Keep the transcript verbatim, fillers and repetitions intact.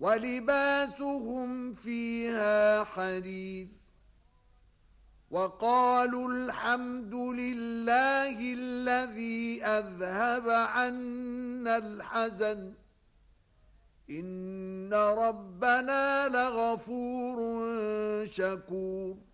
ولباسهم فيها حرير وقالوا الحمد لله الذي أذهب عنا الحزن إن ربنا لغفور شكور